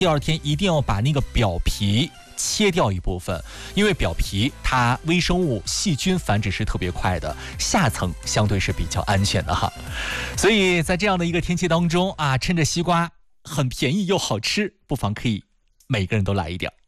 第二天一定要把那个表皮切掉一部分，因为表皮它微生物细菌繁殖是特别快的，下层相对是比较安全的哈。所以在这样的一个天气当中啊，趁着西瓜很便宜又好吃，不妨可以每个人都来一点。